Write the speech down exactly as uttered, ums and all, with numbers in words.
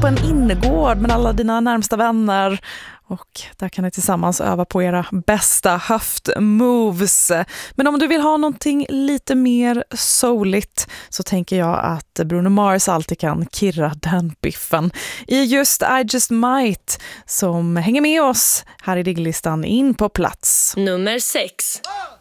på en innergård med alla dina närmsta vänner. Och där kan ni tillsammans öva på era bästa höftmoves. Men om du vill ha någonting lite mer souligt så tänker jag att Bruno Mars alltid kan kirra den biffen. I just I Just Might som hänger med oss här i Digglistan in på plats. Nummer sex.